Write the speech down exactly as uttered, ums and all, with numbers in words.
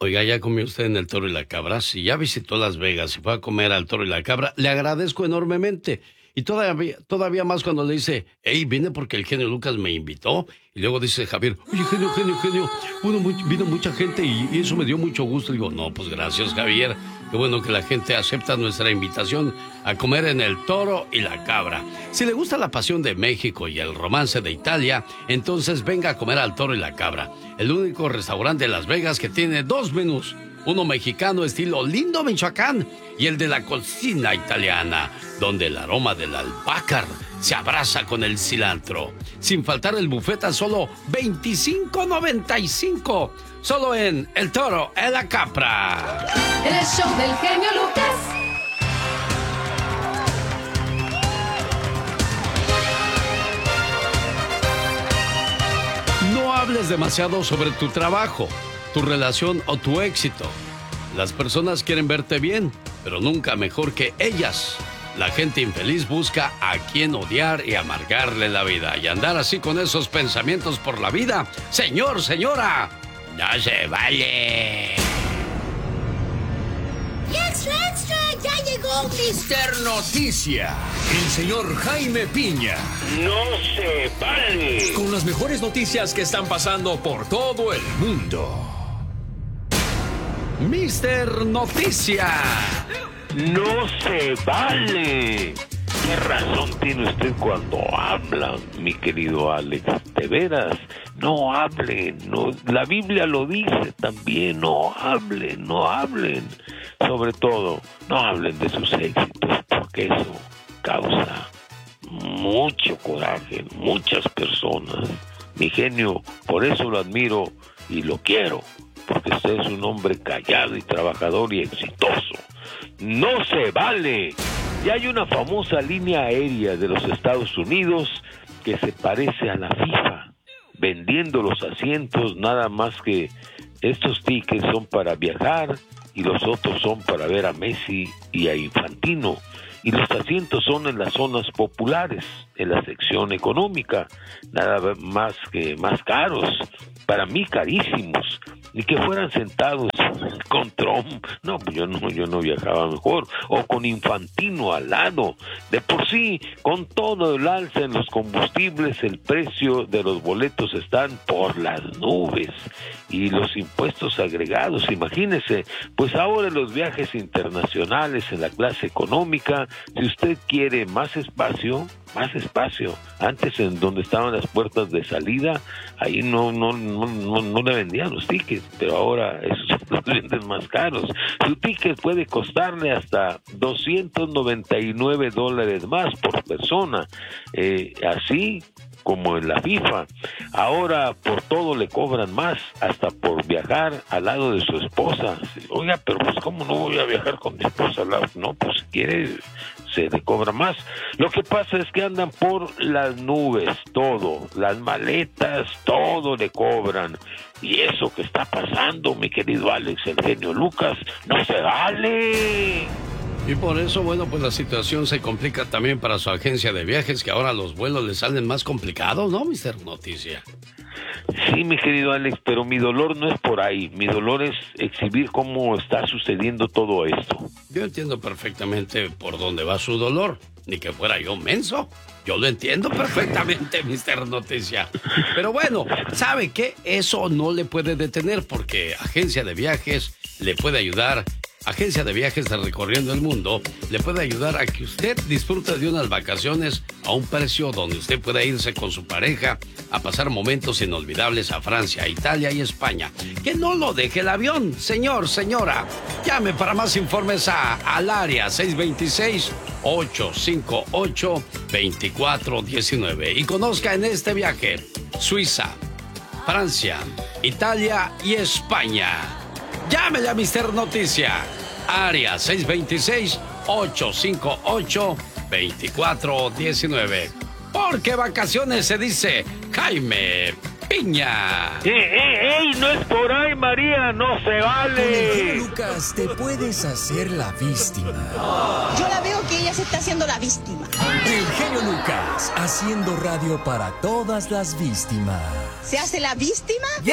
Oiga, ¿ya comió usted en el Toro y la Cabra? Si ya visitó Las Vegas y fue a comer al Toro y la Cabra, le agradezco enormemente. Y todavía, todavía más cuando le dice, hey, vine porque el genio Lucas me invitó. Y luego dice Javier, oye, genio, genio, genio, vino, muy, vino mucha gente y, y eso me dio mucho gusto. Y digo, no, pues gracias, Javier. Qué bueno que la gente acepta nuestra invitación a comer en el Toro y la Cabra. Si le gusta la pasión de México y el romance de Italia, entonces venga a comer al Toro y la Cabra. El único restaurante de Las Vegas que tiene dos menús. Uno mexicano estilo Lindo, Michoacán, y el de la cocina italiana, donde el aroma del albahaca se abraza con el cilantro. Sin faltar el buffet a solo veinticinco noventa y cinco. Solo en El Toro y la Cabra. El show del genio Lucas. No hables demasiado sobre tu trabajo, tu relación o tu éxito. Las personas quieren verte bien, pero nunca mejor que ellas. La gente infeliz busca a quien odiar y amargarle la vida. Y andar así con esos pensamientos por la vida, señor, señora, no se vale. ¡Y extra, extra! ¡Ya llegó mister Noticia! El señor Jaime Piña. ¡No se vale! Con las mejores noticias que están pasando por todo el mundo. mister Noticia. ¡No se vale! ¿Qué razón tiene usted cuando habla, mi querido Alex? De veras, no hablen. No, la Biblia lo dice también. No hablen, no hablen. Sobre todo, no hablen de sus éxitos, porque eso causa mucho coraje en muchas personas. Mi genio, por eso lo admiro y lo quiero, porque usted es un hombre callado y trabajador y exitoso. ¡No se vale! Ya hay una famosa línea aérea de los Estados Unidos que se parece a la FIFA, vendiendo los asientos, nada más que estos tickets son para viajar y los otros son para ver a Messi y a Infantino. Y los asientos son en las zonas populares, en la sección económica, nada más que más caros, para mí carísimos, ni que fueran sentados con Trump. No, pues yo no, yo no viajaba mejor, o con Infantino al lado. De por sí, con todo el alza en los combustibles, el precio de los boletos están por las nubes, y los impuestos agregados, imagínese, pues ahora los viajes internacionales en la clase económica, si usted quiere más espacio, más espacio. Antes, en donde estaban las puertas de salida, ahí no no no no, no le vendían los tickets, pero ahora esos los venden más caros. Su ticket puede costarle hasta doscientos noventa y nueve dólares más por persona, eh, así como en la FIFA. Ahora por todo le cobran más, hasta por viajar al lado de su esposa. Oiga, pero pues ¿cómo no voy a viajar con mi esposa al lado? No, pues si quiere se le cobra más. Lo que pasa es que andan por las nubes, todo, las maletas, todo le cobran. Y eso que está pasando, mi querido Alex, el genio Lucas, no se vale. Y por eso, bueno, pues la situación se complica también para su agencia de viajes, que ahora los vuelos le salen más complicados, ¿no, mister Noticia? Sí, mi querido Alex, pero mi dolor no es por ahí. Mi dolor es exhibir cómo está sucediendo todo esto. Yo entiendo perfectamente por dónde va su dolor. Ni que fuera yo menso. Yo lo entiendo perfectamente, mister Noticia. Pero bueno, ¿sabe qué? Eso no le puede detener, porque Agencia de Viajes le puede ayudar. Agencia de Viajes de Recorriendo el Mundo le puede ayudar a que usted disfrute de unas vacaciones a un precio donde usted pueda irse con su pareja a pasar momentos inolvidables a Francia, Italia y España. Que no lo deje el avión, señor, señora. Llame para más informes a, al área seis dos seis, ocho cinco ocho, dos cuatro uno nueve y conozca en este viaje Suiza, Francia, Italia y España. Llámele a mister Noticia, área seis dos seis, ocho cinco ocho, dos cuatro uno nueve. Porque vacaciones se dice Jaime Piña. ¡Eh, eh, ey! No es por ahí, María, no se vale. Con el genio Lucas te puedes hacer la víctima. Yo la veo que ella se está haciendo la víctima. El genio Lucas, haciendo radio para todas las víctimas. ¿Se hace la víctima?